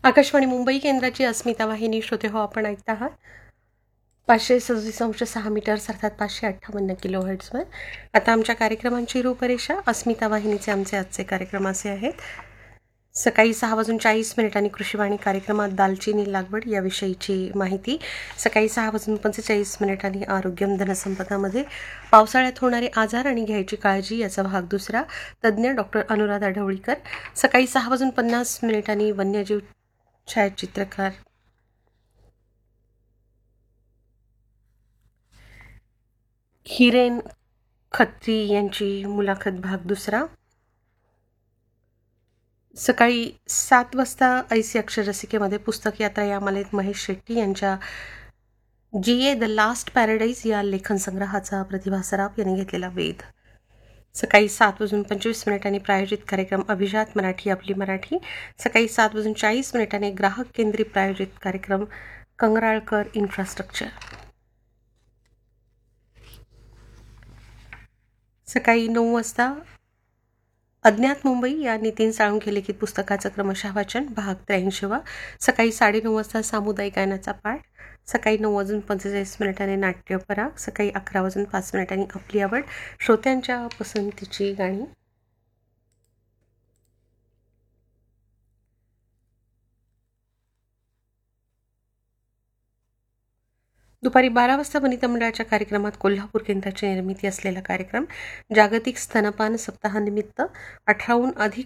आकाशवाणी मुंबई केंद्राची अस्मिता वाहिनी श्रोते हो आपण ऐकत आहात 536.6 मीटर्स अर्थात 558 किलो हर्ट्झवर. आता आमच्या कार्यक्रमांची रूपरेषा अस्मिता वाहिनीचे आमचे आजचे कार्यक्रम असे आहेत. सकाळी 6:40 कृषीवाणी कार्यक्रमात दालचिनी लागवड याविषयीची माहिती. सकाळी 6:45 आरोग्यम धनसंपदामध्ये पावसाळ्यात होणारे आजार आणि घ्यायची काळजी याचा भाग दुसरा, तज्ज्ञ डॉक्टर अनुराधा ढवळीकर. सकाळी 6:50 वन्यजीव छायाचित्रकार हिरेन खत्री यांची मुलाखत भाग दुसरा. सकाळी 7 वाजता ऐसी अक्षररसिकेमध्ये पुस्तक यात्रा या मालेत महेश शेट्टी यांच्या GA द लास्ट पॅराडाईज या लेखन संग्रहाचा प्रतिभा सराफ यांनी घेतलेला वेध. सकाळी 7:25 प्रायोजित कार्यक्रम अभिजात मराठी आपली मराठी. सकाळी 7:40 ग्राहक केंद्रित प्रायोजित कार्यक्रम कंगराळकर इन्फ्रास्ट्रक्चर. सकाळी 9 वाजता अज्ञात मुंबई या नितीन साळुंखे लिखित पुस्तकाचं क्रमशः वाचन भाग 83. सकाळी 9:30 वाजता सामुदायिक गायनाचा पाठ. सकाळी 9:45 नाट्य पराग. सकाळी 11:05 आपली आवड श्रोत्यांच्या पसंतीची गाणी. दुपारी 12 वाजता वनिता मंडळाच्या कार्यक्रमात कोल्हापूर केंद्राची निर्मिती असलेला कार्यक्रम जागतिक स्तनपान सप्ताहानिमित्त 18हून अधिक